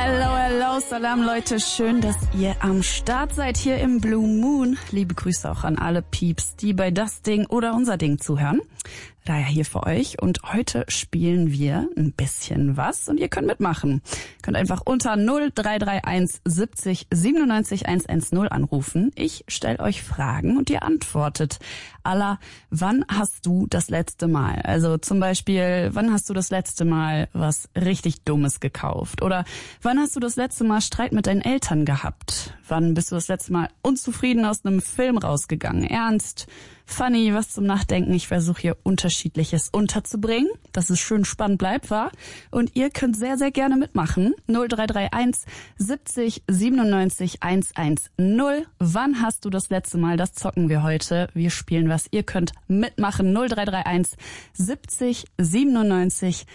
Hello, Salam Leute, schön, dass ihr am Start seid hier im Blue Moon. Liebe Grüße auch an alle Pieps, die bei Das Ding oder Unser Ding zuhören. Raya hier für euch und heute spielen wir ein bisschen was und ihr könnt mitmachen. Ihr könnt einfach unter 0331 70 97 110 anrufen. Ich stelle euch Fragen und ihr antwortet. Alla, wann hast du das letzte Mal? Also zum Beispiel, wann hast du das letzte Mal was richtig Dummes gekauft? Oder wann hast du das letzte Mal Streit mit deinen Eltern gehabt? Wann bist du das letzte Mal unzufrieden aus einem Film rausgegangen? Ernst? Funny, was zum Nachdenken. Ich versuche hier Unterschiedliches unterzubringen, dass es schön spannend bleibt, wa? Und ihr könnt sehr, sehr gerne mitmachen. 0331 70 97 110. Wann hast du das letzte Mal? Das zocken wir heute. Wir spielen was. Ihr könnt mitmachen. 0331 70 97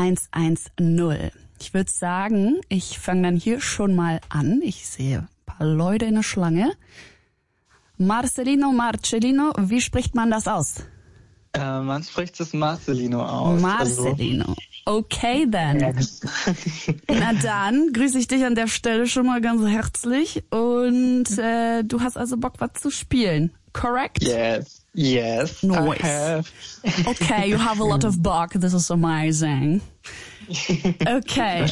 110. Ich würde sagen, ich fange dann hier schon mal an. Ich sehe ein paar Leute in der Schlange. Marcelino, wie spricht man das aus? Man spricht es Marcelino aus. Marcelino. Okay, then. Na dann grüße ich dich an der Stelle schon mal ganz herzlich und du hast also Bock, was zu spielen, correct? Yes, nice. I have. Okay, you have a lot of Bock, this is amazing. Okay.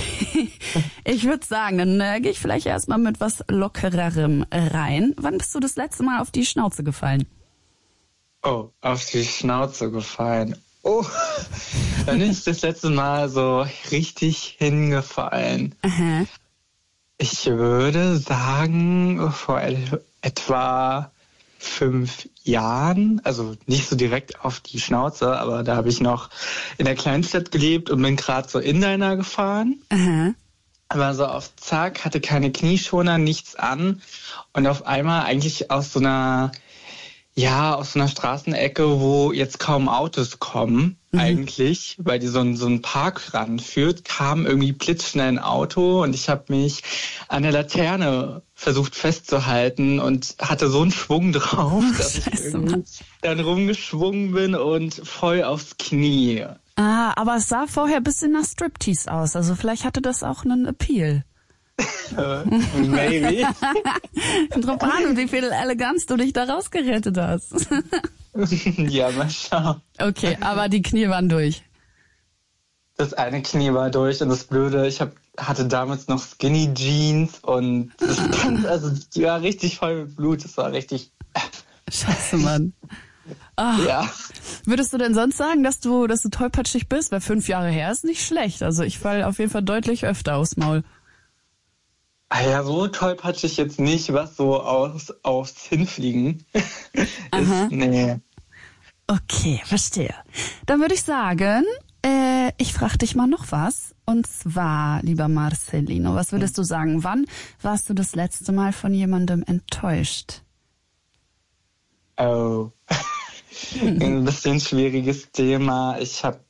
Ich würde sagen, dann gehe ich vielleicht erstmal mit was Lockererem rein. Wann bist du das letzte Mal auf die Schnauze gefallen? Oh, auf die Schnauze gefallen. Oh, dann ist das letzte Mal so richtig hingefallen. Aha. Ich würde sagen, vor etwa 5 Jahren, also nicht so direkt auf die Schnauze, aber da habe ich noch in der Kleinstadt gelebt und bin gerade so Inliner gefahren. Aha. Aber so auf Zack, hatte keine Knieschoner, nichts an und auf einmal eigentlich aus so einer Straßenecke, wo jetzt kaum Autos kommen, eigentlich, weil die so einen Park ranführt, kam irgendwie blitzschnell ein Auto und ich habe mich an der Laterne versucht festzuhalten und hatte so einen Schwung drauf, dass ich irgendwie dann rumgeschwungen bin und voll aufs Knie. Ah, aber es sah vorher ein bisschen nach Striptease aus, also vielleicht hatte das auch einen Appeal. Maybe. Drauf an, wie viel Eleganz du dich da rausgerettet hast. Ja, mal schauen. Okay, aber die Knie waren durch. Das eine Knie war durch und das Blöde, ich hatte damals noch Skinny Jeans und die war richtig voll mit Blut, das war richtig... Scheiße, Mann. Ach, ja. Würdest du denn sonst sagen, dass du tollpatschig bist? Weil 5 Jahre her ist nicht schlecht. Also ich falle auf jeden Fall deutlich öfter aufs Maul. Ah ja, so tollpatschig jetzt nicht, was so aufs Hinfliegen ist. Nee. Okay, verstehe. Dann würde ich sagen, ich frage dich mal noch was. Und zwar, lieber Marcelino, was würdest du sagen? Wann warst du das letzte Mal von jemandem enttäuscht? Oh, ein bisschen schwieriges Thema. Ich hatte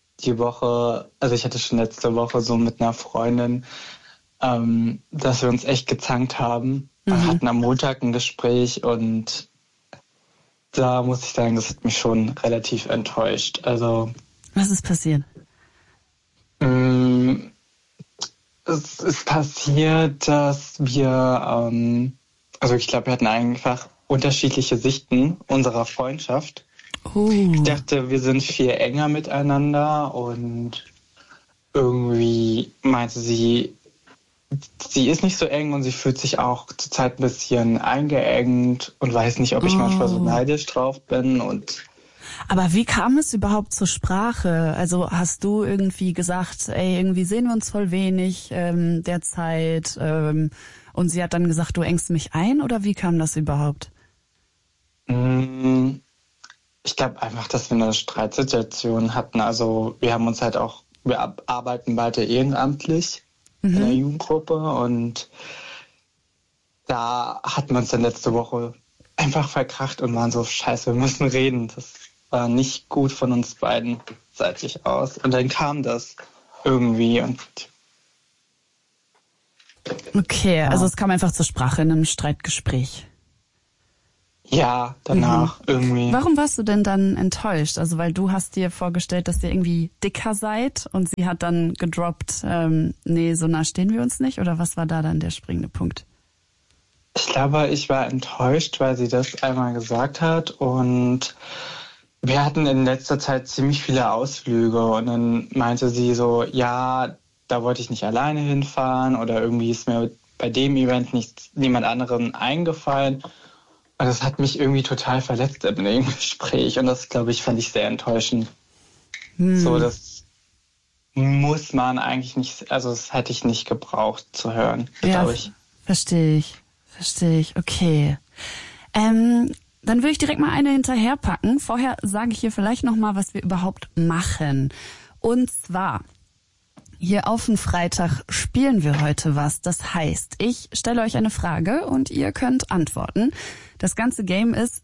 schon letzte Woche so mit einer Freundin, dass wir uns echt gezankt haben. Wir hatten am Montag ein Gespräch und da muss ich sagen, das hat mich schon relativ enttäuscht. Also, was ist passiert? Es ist passiert, dass wir, ich glaube, wir hatten einfach unterschiedliche Sichten unserer Freundschaft. Ich dachte, wir sind viel enger miteinander und irgendwie meinte sie ist nicht so eng und sie fühlt sich auch zurzeit ein bisschen eingeengt und weiß nicht, ob ich manchmal so neidisch drauf bin. Aber wie kam es überhaupt zur Sprache? Also hast du irgendwie gesagt, irgendwie sehen wir uns voll wenig derzeit und sie hat dann gesagt, du engst mich ein oder wie kam das überhaupt? Ich glaube einfach, dass wir eine Streitsituation hatten. Also wir arbeiten beide ehrenamtlich in der Jugendgruppe und da hatten wir uns dann letzte Woche einfach verkracht und waren so, scheiße, wir müssen reden. Das war nicht gut von uns beiden seitig aus. Und dann kam das irgendwie und okay, also es kam einfach zur Sprache in einem Streitgespräch. Ja, danach irgendwie. Warum warst du denn dann enttäuscht? Also weil du hast dir vorgestellt, dass ihr irgendwie dicker seid und sie hat dann gedroppt, nee, so nah stehen wir uns nicht? Oder was war da dann der springende Punkt? Ich glaube, ich war enttäuscht, weil sie das einmal gesagt hat und wir hatten in letzter Zeit ziemlich viele Ausflüge und dann meinte sie so, ja, da wollte ich nicht alleine hinfahren oder irgendwie ist mir bei dem Event niemand anderen eingefallen. Und das hat mich irgendwie total verletzt in dem Gespräch und das, glaube ich, fand ich sehr enttäuschend. So, das muss man eigentlich nicht, also das hätte ich nicht gebraucht zu hören, glaube ich. Verstehe ich, okay. Dann würde ich direkt mal eine hinterherpacken. Vorher sage ich hier vielleicht nochmal, was wir überhaupt machen. Und zwar, hier auf den Freitag spielen wir heute was. Das heißt, ich stelle euch eine Frage und ihr könnt antworten. Das ganze Game ist,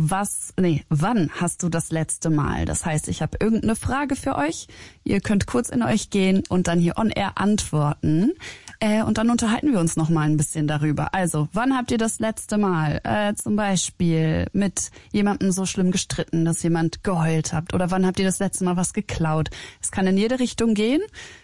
wann hast du das letzte Mal? Das heißt, ich habe irgendeine Frage für euch. Ihr könnt kurz in euch gehen und dann hier on air antworten. Und dann unterhalten wir uns noch mal ein bisschen darüber. Also, wann habt ihr das letzte Mal zum Beispiel mit jemandem so schlimm gestritten, dass jemand geheult habt? Oder wann habt ihr das letzte Mal was geklaut? Es kann in jede Richtung gehen.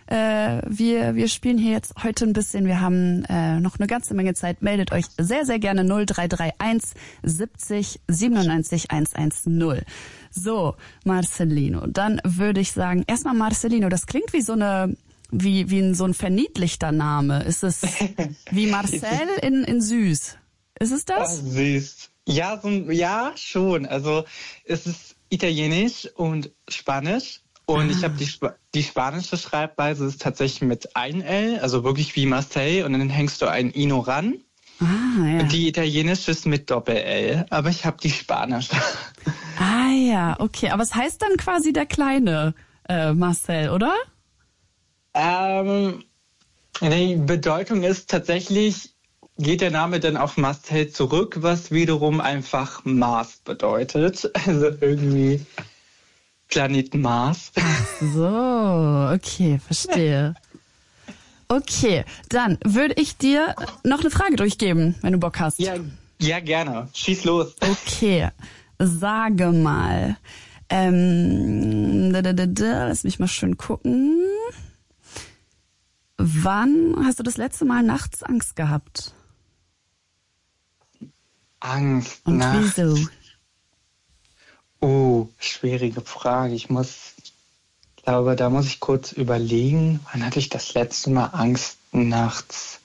Wir spielen hier jetzt heute ein bisschen. Wir haben noch eine ganze Menge Zeit. Meldet euch sehr, sehr gerne 0331 70 97 110. So, Marcelino. Dann würde ich sagen, erstmal Marcelino, das klingt wie so eine... Wie so ein verniedlichter Name. Ist es wie Marcel in süß? Ist es das? Süß. Ja, ja, schon. Also es ist Italienisch und Spanisch. Und ich habe die spanische Schreibweise ist tatsächlich mit ein L, also wirklich wie Marcel. Und dann hängst du ein Ino ran. Ja. Und die italienische ist mit Doppel-L. Aber ich habe die spanische. Ah ja, okay. Aber es heißt dann quasi der kleine Marcel, oder? Die Bedeutung ist tatsächlich, geht der Name dann auf Marcel zurück, was wiederum einfach Mars bedeutet. Also irgendwie Planet Mars. So, okay, verstehe. Okay, dann würde ich dir noch eine Frage durchgeben, wenn du Bock hast. Ja, gerne. Schieß los. Okay, sage mal. Lass mich mal schön gucken. Wann hast du das letzte Mal nachts Angst gehabt? Angst und nachts? Wieso? Oh, schwierige Frage. Ich glaube, da muss ich kurz überlegen. Wann hatte ich das letzte Mal Angst nachts?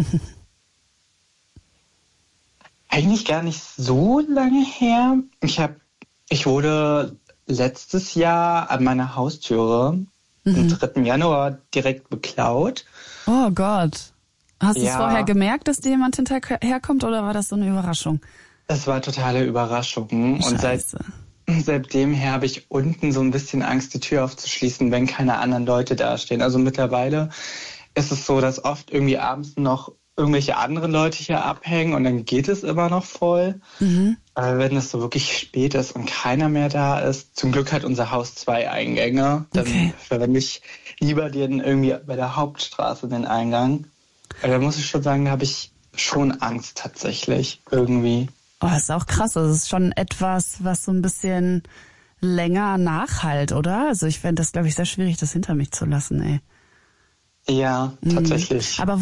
Eigentlich gar nicht so lange her. Ich wurde letztes Jahr an meiner Haustüre am 3. Januar direkt beklaut. Oh Gott. Hast du es vorher gemerkt, dass dir jemand hinterherkommt oder war das so eine Überraschung? Es war totale Überraschung. Scheiße. Und seitdem her habe ich unten so ein bisschen Angst, die Tür aufzuschließen, wenn keine anderen Leute dastehen. Also mittlerweile ist es so, dass oft irgendwie abends noch irgendwelche anderen Leute hier abhängen und dann geht es immer noch voll. Aber wenn es so wirklich spät ist und keiner mehr da ist, zum Glück hat unser Haus 2 Eingänge, dann verwende ich lieber den irgendwie bei der Hauptstraße den Eingang. Aber da muss ich schon sagen, da habe ich schon Angst tatsächlich irgendwie. Oh, das ist auch krass. Das ist schon etwas, was so ein bisschen länger nachhalt, oder? Also ich fände das, glaube ich, sehr schwierig, das hinter mich zu lassen, ey. Ja, tatsächlich. Aber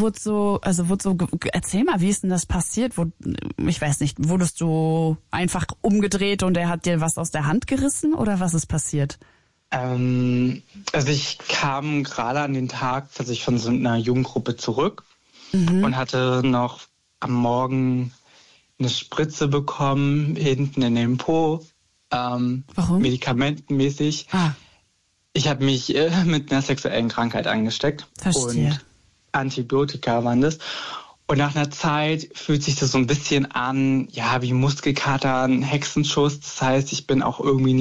erzähl mal, wie ist denn das passiert? Ich weiß nicht, wurdest du einfach umgedreht und er hat dir was aus der Hand gerissen oder was ist passiert? Also ich kam gerade an den Tag tatsächlich von so einer Jugendgruppe zurück und hatte noch am Morgen eine Spritze bekommen, hinten in den Po, Warum? medikamentenmäßig. Ich habe mich mit einer sexuellen Krankheit angesteckt. Verstehe. Und Antibiotika waren das. Und nach einer Zeit fühlt sich das so ein bisschen an, ja, wie Muskelkater, ein Hexenschuss. Das heißt, ich bin auch irgendwie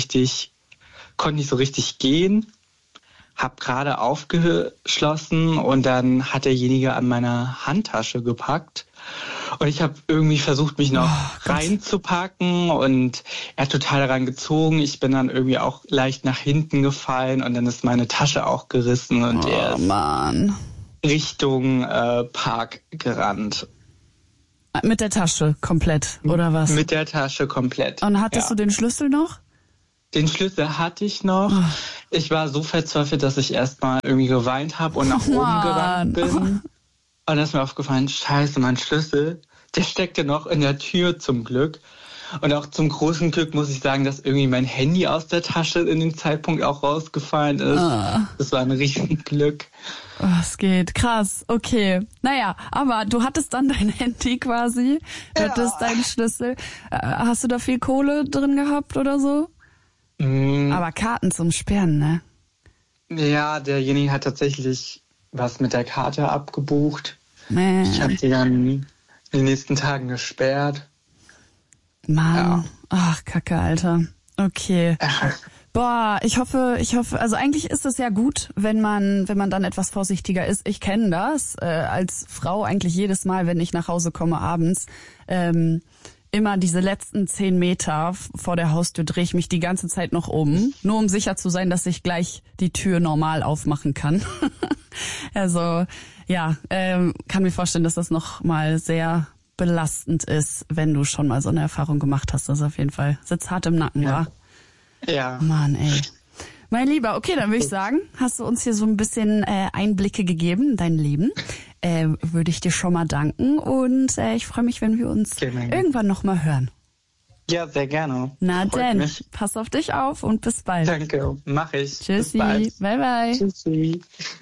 konnte nicht so richtig gehen. Hab gerade aufgeschlossen und dann hat derjenige an meiner Handtasche gepackt. Und ich habe irgendwie versucht, mich noch reinzupacken und er hat total daran gezogen. Ich bin dann irgendwie auch leicht nach hinten gefallen und dann ist meine Tasche auch gerissen und er ist Richtung Park gerannt. Mit der Tasche komplett, oder was? Mit der Tasche komplett. Und hattest du den Schlüssel noch? Den Schlüssel hatte ich noch. Oh. Ich war so verzweifelt, dass ich erstmal irgendwie geweint habe und nach oben gerannt bin. Und dann ist mir aufgefallen, scheiße, mein Schlüssel, der steckte noch in der Tür zum Glück. Und auch zum großen Glück muss ich sagen, dass irgendwie mein Handy aus der Tasche in dem Zeitpunkt auch rausgefallen ist. Das war ein Riesenglück. Oh, es geht. Krass. Okay. Naja, aber du hattest dann dein Handy quasi. Du hattest deinen Schlüssel. Hast du da viel Kohle drin gehabt oder so? Aber Karten zum Sperren, ne? Ja, derjenige hat tatsächlich was mit der Karte abgebucht. Ich habe die dann in den nächsten Tagen gesperrt. Mann. Ja. Ach, Kacke, Alter. Okay. Boah, ich hoffe, also eigentlich ist es ja gut, wenn man dann etwas vorsichtiger ist. Ich kenne das als Frau eigentlich jedes Mal, wenn ich nach Hause komme abends. Immer diese letzten 10 Meter vor der Haustür drehe ich mich die ganze Zeit noch um, nur um sicher zu sein, dass ich gleich die Tür normal aufmachen kann. Also, ja, kann mir vorstellen, dass das noch mal sehr belastend ist, wenn du schon mal so eine Erfahrung gemacht hast. Das ist auf jeden Fall, sitzt hart im Nacken, wa? Ja. Mann, ey. Mein Lieber, okay, dann würde ich sagen, hast du uns hier so ein bisschen Einblicke gegeben in dein Leben. Würde ich dir schon mal danken und ich freue mich, wenn wir uns irgendwann noch mal hören. Ja, sehr gerne. Na denn, pass auf dich auf und bis bald. Danke, mach ich. Tschüssi, bye bye. Tschüssi.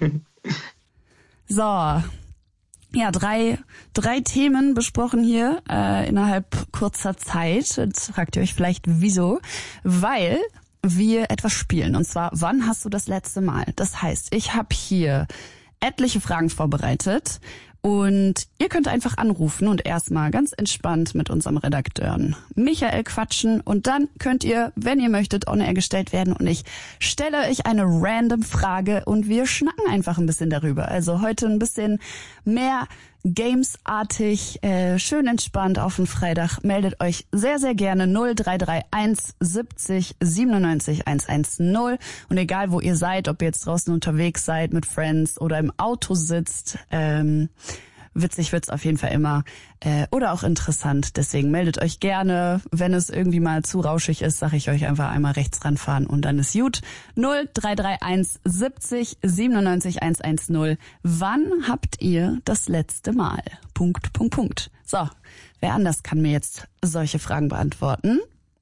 So, ja, drei Themen besprochen hier innerhalb kurzer Zeit. Jetzt fragt ihr euch vielleicht, wieso? Weil wir etwas spielen. Und zwar, wann hast du das letzte Mal? Das heißt, ich habe hier etliche Fragen vorbereitet und ihr könnt einfach anrufen und erstmal ganz entspannt mit unserem Redakteur Michael quatschen und dann könnt ihr, wenn ihr möchtet, on air gestellt werden und ich stelle euch eine random Frage und wir schnacken einfach ein bisschen darüber. Also heute ein bisschen mehr Games-artig, schön entspannt auf den Freitag. Meldet euch sehr, sehr gerne 0331 70 97 110 und egal wo ihr seid, ob ihr jetzt draußen unterwegs seid mit Friends oder im Auto sitzt, witzig wird's auf jeden Fall immer oder auch interessant. Deswegen meldet euch gerne. Wenn es irgendwie mal zu rauschig ist, sage ich euch einfach einmal rechts ranfahren und dann ist gut. 0331 70 97 110. Wann habt ihr das letzte Mal? Punkt. So, wer anders kann mir jetzt solche Fragen beantworten?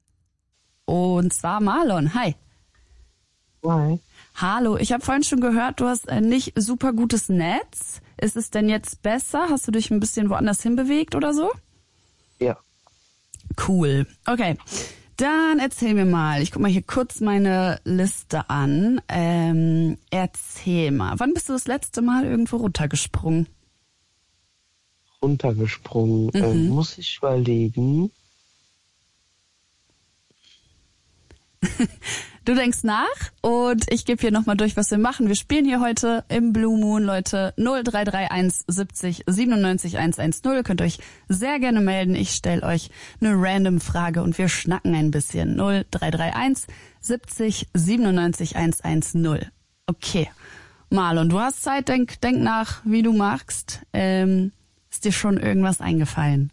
Und zwar Marlon. Hi. Hi. Hallo, ich habe vorhin schon gehört, du hast nicht super gutes Netz. Ist es denn jetzt besser? Hast du dich ein bisschen woanders hinbewegt oder so? Ja. Cool. Okay, dann erzähl mir mal. Ich guck mal hier kurz meine Liste an. Erzähl mal, wann bist du das letzte Mal irgendwo runtergesprungen? Muss ich überlegen. Du denkst nach und ich gebe hier nochmal durch, was wir machen. Wir spielen hier heute im Blue Moon, Leute. 0331 70 97 110. Ihr könnt euch sehr gerne melden. Ich stelle euch eine random Frage und wir schnacken ein bisschen. 0331 70 97 110. Okay. Marlon, du hast Zeit, denk nach, wie du magst. Ist dir schon irgendwas eingefallen?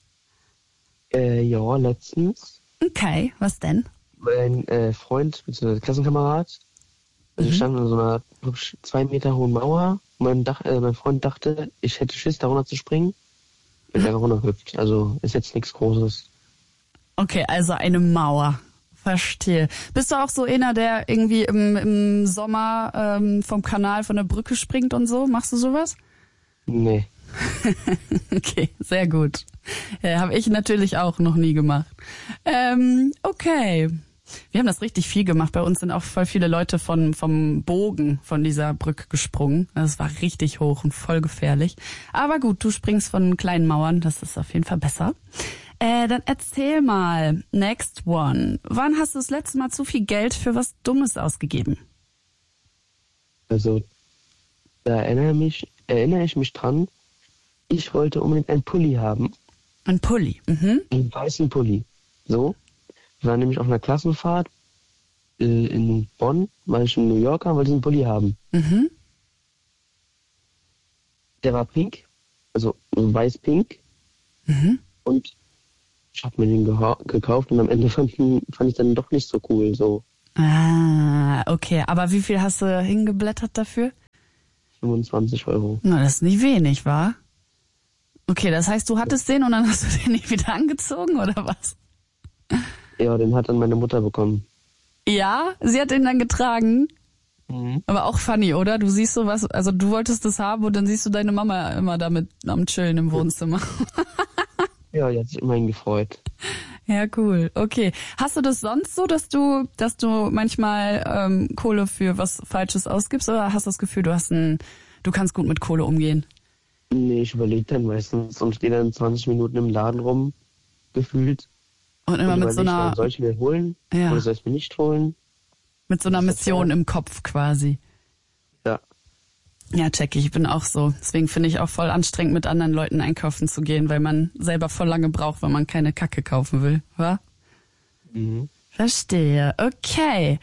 Ja, letztens. Okay, was denn? Mein Freund bzw. Klassenkamerad, wir standen an so einer 2 Meter hohen Mauer. Mein Freund dachte, ich hätte Schiss, da runter zu springen. Bin einfach runtergehüpft. Also ist jetzt nichts Großes. Okay, also eine Mauer. Verstehe. Bist du auch so einer, der irgendwie im Sommer vom Kanal von der Brücke springt und so? Machst du sowas? Nee. Okay, sehr gut. Habe ich natürlich auch noch nie gemacht. Okay. Wir haben das richtig viel gemacht. Bei uns sind auch voll viele Leute vom Bogen von dieser Brücke gesprungen. Das war richtig hoch und voll gefährlich. Aber gut, du springst von kleinen Mauern. Das ist auf jeden Fall besser. Dann erzähl mal, next one. Wann hast du das letzte Mal zu viel Geld für was Dummes ausgegeben? Also, da erinnere ich mich dran. Ich wollte unbedingt einen Pulli haben. Ein Pulli? Einen weißen Pulli. So. Wir waren nämlich auf einer Klassenfahrt in Bonn, weil ich in New Yorker, wollte diesen Pulli haben. Der war pink, also weiß-pink. Und ich habe mir den gekauft und am Ende fand ich dann doch nicht so cool. So. Ah, okay. Aber wie viel hast du hingeblättert dafür? 25 €. Na, das ist nicht wenig, wa? Okay, das heißt, du hattest den und dann hast du den nicht wieder angezogen, oder was? Ja, den hat dann meine Mutter bekommen. Ja, sie hat den dann getragen. Aber auch funny, oder? Du siehst sowas, also du wolltest das haben und dann siehst du deine Mama immer damit am Chillen im Wohnzimmer. Ja, die hat sich immerhin gefreut. Ja, cool. Okay. Hast du das sonst so, dass du manchmal Kohle für was Falsches ausgibst, oder hast du das Gefühl, du kannst gut mit Kohle umgehen? Nee, ich überlege dann meistens und stehe dann 20 Minuten im Laden rum, gefühlt. Und immer mit so einer... Soll ich mir holen? Ja. Oder soll ich mir nicht holen? Mit so einer Mission im Kopf quasi. Ja. Ja, check ich bin auch so. Deswegen finde ich auch voll anstrengend, mit anderen Leuten einkaufen zu gehen, weil man selber voll lange braucht, wenn man keine Kacke kaufen will, wa? Verstehe. Okay.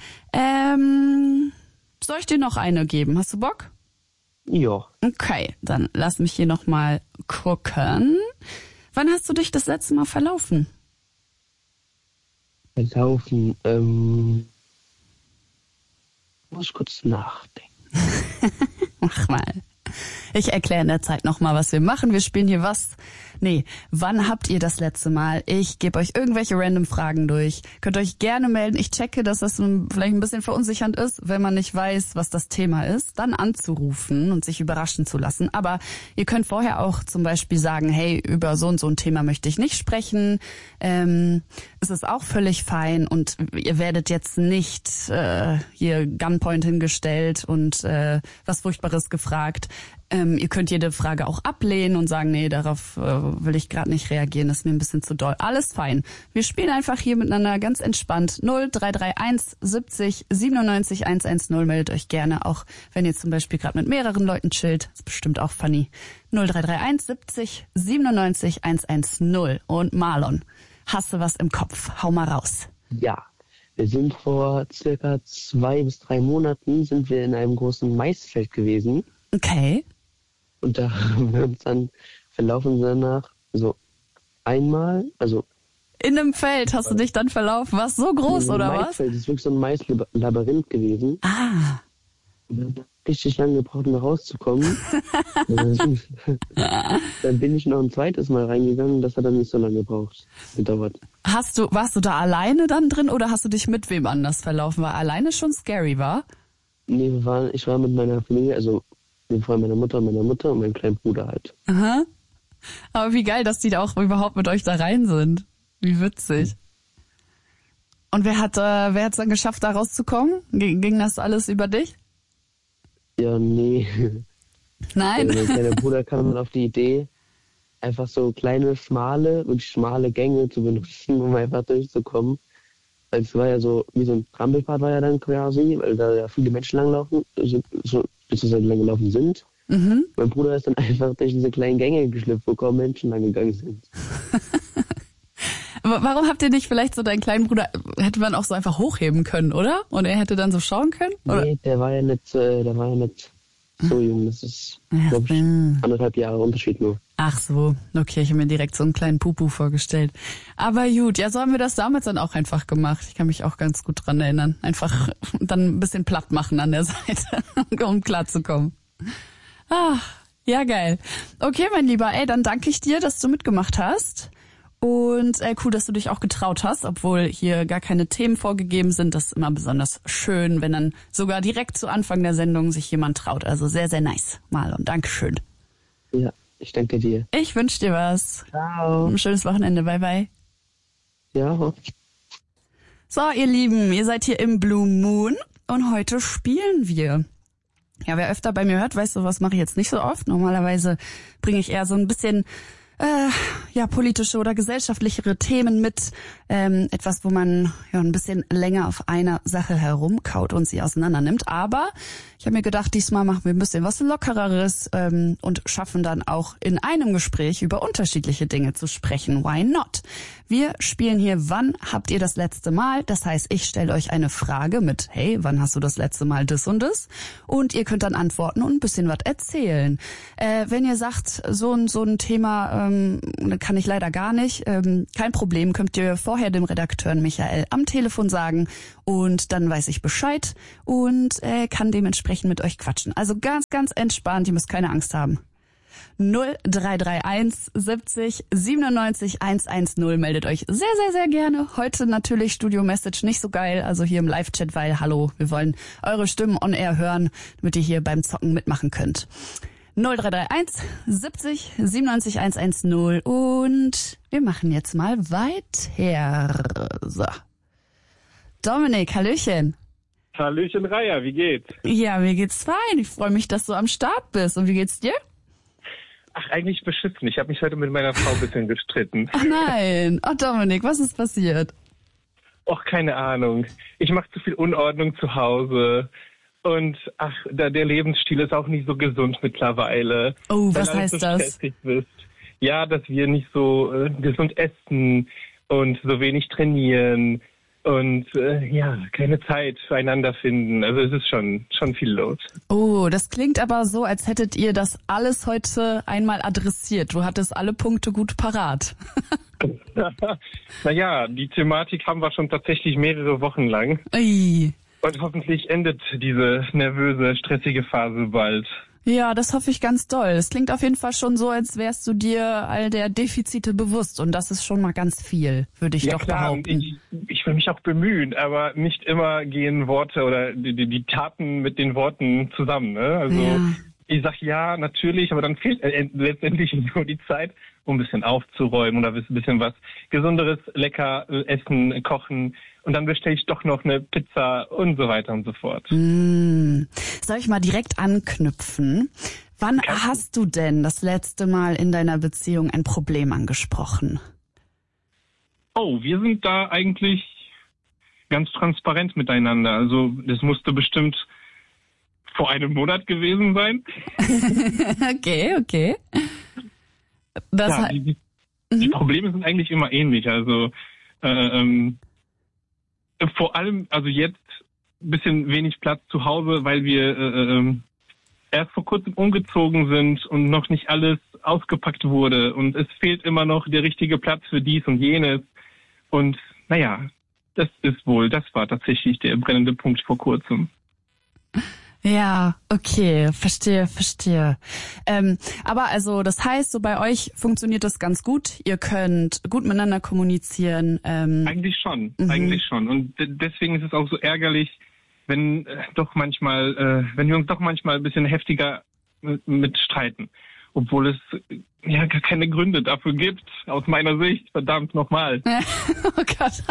Soll ich dir noch eine geben? Hast du Bock? Ja. Okay, dann lass mich hier nochmal gucken. Wann hast du dich das letzte Mal verlaufen? Verlaufen, muss ich kurz nachdenken. Mach mal. Ich erkläre in der Zeit nochmal, was wir machen. Wir spielen hier was. Nee, wann habt ihr das letzte Mal? Ich gebe euch irgendwelche random Fragen durch. Könnt euch gerne melden. Ich checke, dass das vielleicht ein bisschen verunsichernd ist, wenn man nicht weiß, was das Thema ist, dann anzurufen und sich überraschen zu lassen. Aber ihr könnt vorher auch zum Beispiel sagen, hey, über so und so ein Thema möchte ich nicht sprechen. Es ist auch völlig fein und ihr werdet jetzt nicht hier Gunpoint hingestellt und was Furchtbares gefragt. Ihr könnt jede Frage auch ablehnen und sagen, nee, darauf will ich gerade nicht reagieren, das ist mir ein bisschen zu doll. Alles fein. Wir spielen einfach hier miteinander ganz entspannt. 0331 70 97 110. Meldet euch gerne, auch wenn ihr zum Beispiel gerade mit mehreren Leuten chillt. Ist bestimmt auch funny. 0331 70 97 110. Und Marlon, hast du was im Kopf? Hau mal raus. Ja. Wir sind vor circa 2 bis 3 Monaten sind wir in einem großen Maisfeld gewesen. Okay. Und da haben wir uns dann verlaufen danach so einmal, also... In einem Feld hast du dich dann verlaufen? War es so groß, oder was? Maisfeld, das ist wirklich so ein Maislabyrinth gewesen. Ah. Und dann hat richtig lange gebraucht, um da rauszukommen. Dann bin ich noch ein zweites Mal reingegangen, das hat dann nicht so lange gedauert. Warst du da alleine dann drin oder hast du dich mit wem anders verlaufen? Weil alleine schon scary war? Nee, ich war mit meiner Familie, also dem Freund meiner Mutter und meinem kleinen Bruder halt. Aha. Aber wie geil, dass die da auch überhaupt mit euch da rein sind. Wie witzig. Und wer hat's dann geschafft, da rauszukommen? Ging das alles über dich? Ja, nee. Nein? Also mein kleiner Bruder kam dann auf die Idee, einfach so kleine, wirklich schmale Gänge zu benutzen, um einfach durchzukommen. Weil es war ja so, wie so ein Trampelpfad war ja dann quasi, weil da ja viele Menschen langlaufen, beziehungsweise lang gelaufen sind. Mhm. Mein Bruder ist dann einfach durch diese kleinen Gänge geschlüpft, wo kaum Menschen lang gegangen sind. Aber warum habt ihr nicht vielleicht so deinen kleinen Bruder, hätte man auch so einfach hochheben können, oder? Und er hätte dann so schauen können? Oder? Nee, der war ja nicht so jung. Das ist, glaube ich, 1,5 Jahre Unterschied nur. Ach so, okay, ich habe mir direkt so einen kleinen Pupu vorgestellt. Aber gut, ja, so haben wir das damals dann auch einfach gemacht. Ich kann mich auch ganz gut dran erinnern. Einfach dann ein bisschen platt machen an der Seite, um klarzukommen. Ach, ja geil. Okay, mein Lieber, dann danke ich dir, dass du mitgemacht hast. Und cool, dass du dich auch getraut hast, obwohl hier gar keine Themen vorgegeben sind. Das ist immer besonders schön, wenn dann sogar direkt zu Anfang der Sendung sich jemand traut. Also sehr, sehr nice, Marlon. Dankeschön. Ja, ich danke dir. Ich wünsche dir was. Ciao. Ein schönes Wochenende. Bye, bye. Ja. So, ihr Lieben, ihr seid hier im Blue Moon und heute spielen wir. Ja, wer öfter bei mir hört, weiß, sowas mache ich jetzt nicht so oft. Normalerweise bringe ich eher so ein bisschen politische oder gesellschaftlichere Themen mit. Etwas, wo man ja ein bisschen länger auf einer Sache herumkaut und sie auseinander nimmt. Aber ich habe mir gedacht, diesmal machen wir ein bisschen was Lockereres und schaffen dann auch in einem Gespräch über unterschiedliche Dinge zu sprechen. Why not? Wir spielen hier, wann habt ihr das letzte Mal? Das heißt, ich stelle euch eine Frage mit, hey, wann hast du das letzte Mal das und das? Und ihr könnt dann antworten und ein bisschen was erzählen. Wenn ihr sagt, so ein Thema kann ich leider gar nicht. Kein Problem, könnt ihr vorher dem Redakteur Michael am Telefon sagen und dann weiß ich Bescheid und kann dementsprechend mit euch quatschen. Also ganz, ganz entspannt, ihr müsst keine Angst haben. 0331 70 97 110, meldet euch sehr, sehr, sehr gerne. Heute natürlich Studio Message nicht so geil, also hier im Live-Chat, weil, hallo, wir wollen eure Stimmen on air hören, damit ihr hier beim Zocken mitmachen könnt. 0331 70 97 110 und wir machen jetzt mal weiter. So. Dominik, hallöchen. Hallöchen, Raya, wie geht's? Ja, mir geht's fein. Ich freue mich, dass du am Start bist. Und wie geht's dir? Ach, eigentlich beschissen. Ich habe mich heute mit meiner Frau ein bisschen gestritten. Ach nein. Oh, Dominik, was ist passiert? Och, keine Ahnung. Ich mache zu viel Unordnung zu Hause. Und ach, der Lebensstil ist auch nicht so gesund mittlerweile. Oh, was heißt so das? Bist. Ja, dass wir nicht so gesund essen und so wenig trainieren und keine Zeit füreinander finden. Also es ist schon viel los. Oh, das klingt aber so, als hättet ihr das alles heute einmal adressiert. Du hattest alle Punkte gut parat. Naja, die Thematik haben wir schon tatsächlich mehrere Wochen lang. Ui. Und hoffentlich endet diese nervöse, stressige Phase bald. Ja, das hoffe ich ganz doll. Es klingt auf jeden Fall schon so, als wärst du dir all der Defizite bewusst. Und das ist schon mal ganz viel, würde ich doch klar, behaupten. Ich will mich auch bemühen, aber nicht immer gehen Worte oder die Taten mit den Worten zusammen. Ne? Also ich sag ja, natürlich, aber dann fehlt letztendlich nur die Zeit, um ein bisschen aufzuräumen oder ein bisschen was Gesunderes, lecker essen, kochen. Und dann bestelle ich doch noch eine Pizza und so weiter und so fort. Soll ich mal direkt anknüpfen? Wann hast du denn das letzte Mal in deiner Beziehung ein Problem angesprochen? Oh, wir sind da eigentlich ganz transparent miteinander. Also das musste bestimmt vor einem Monat gewesen sein. Okay. Die Probleme sind eigentlich immer ähnlich. Also vor allem, also jetzt ein bisschen wenig Platz zu Hause, weil wir erst vor kurzem umgezogen sind und noch nicht alles ausgepackt wurde. Und es fehlt immer noch der richtige Platz für dies und jenes. Und naja, das war tatsächlich der brennende Punkt vor kurzem. Ja, okay, verstehe. Aber also das heißt, so bei euch funktioniert das ganz gut. Ihr könnt gut miteinander kommunizieren. Eigentlich schon. Und deswegen ist es auch so ärgerlich, wenn wir uns doch manchmal ein bisschen heftiger mit streiten. Obwohl es ja gar keine Gründe dafür gibt, aus meiner Sicht. Verdammt nochmal. Oh Gott.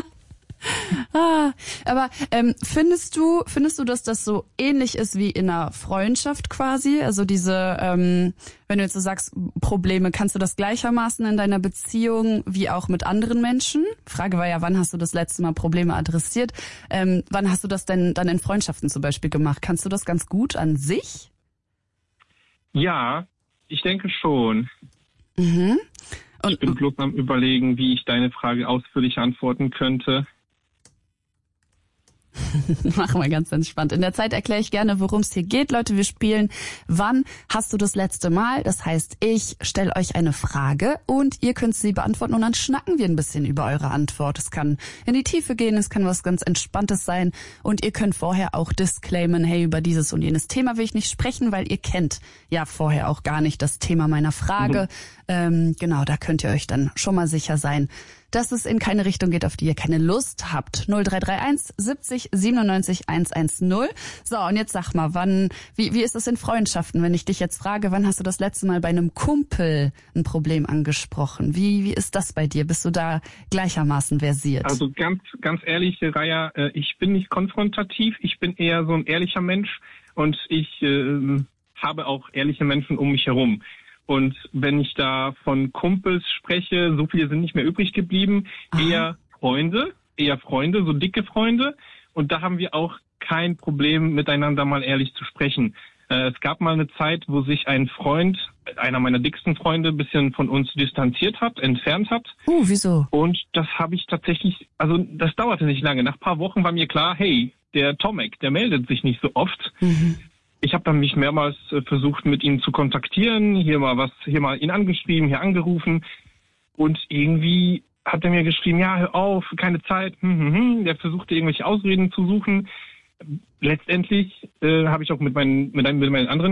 Aber findest du, dass das so ähnlich ist wie in einer Freundschaft quasi? Also diese, wenn du jetzt so sagst, Probleme, kannst du das gleichermaßen in deiner Beziehung wie auch mit anderen Menschen? Frage war ja, wann hast du das letzte Mal Probleme adressiert? Wann hast du das denn dann in Freundschaften zum Beispiel gemacht? Kannst du das ganz gut an sich? Ja, ich denke schon. Und ich bin bloß am Überlegen, wie ich deine Frage ausführlich antworten könnte. Machen wir ganz entspannt. In der Zeit erkläre ich gerne, worum es hier geht. Leute, wir spielen Wann hast du das letzte Mal? Das heißt, ich stelle euch eine Frage und ihr könnt sie beantworten und dann schnacken wir ein bisschen über eure Antwort. Es kann in die Tiefe gehen, es kann was ganz Entspanntes sein und ihr könnt vorher auch disclaimen, hey, über dieses und jenes Thema will ich nicht sprechen, weil ihr kennt ja vorher auch gar nicht das Thema meiner Frage. Genau, da könnt ihr euch dann schon mal sicher sein, dass es in keine Richtung geht, auf die ihr keine Lust habt. 0331 70 97 110. So, und jetzt sag mal, wie ist es in Freundschaften, wenn ich dich jetzt frage, wann hast du das letzte Mal bei einem Kumpel ein Problem angesprochen? Wie ist das bei dir? Bist du da gleichermaßen versiert? Also ganz ehrlich, Raya, ich bin nicht konfrontativ, ich bin eher so ein ehrlicher Mensch und ich habe auch ehrliche Menschen um mich herum. Und wenn ich da von Kumpels spreche, so viele sind nicht mehr übrig geblieben, eher Freunde, so dicke Freunde. Und da haben wir auch kein Problem, miteinander mal ehrlich zu sprechen. Es gab mal eine Zeit, wo sich ein Freund, einer meiner dicksten Freunde, ein bisschen von uns distanziert hat, entfernt hat. Wieso? Und das habe ich tatsächlich, also das dauerte nicht lange. Nach ein paar Wochen war mir klar, hey, der Tomek, der meldet sich nicht so oft. ich habe dann mich mehrmals versucht, mit ihm zu kontaktieren, hier mal ihn angeschrieben, hier angerufen. Und irgendwie hat er mir geschrieben, ja, hör auf, keine Zeit. Der versuchte irgendwelche Ausreden zu suchen. Letztendlich habe ich auch mit meinen anderen